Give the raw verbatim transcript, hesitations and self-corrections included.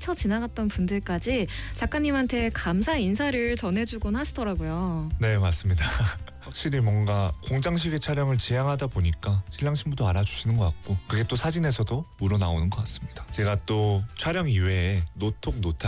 스쳐 지나갔던 분들까지 작가님한테 감사 인사를 전해주곤 하시더라고요. 네, 맞습니다. 확실히 뭔가 공장식의 촬영을 지향하다 보니까 신랑 신부도 알아주시는 것 같고 그게 또 사진에서도 우러나오는 것 같습니다. 제가 또 촬영 이외에 노톡 노타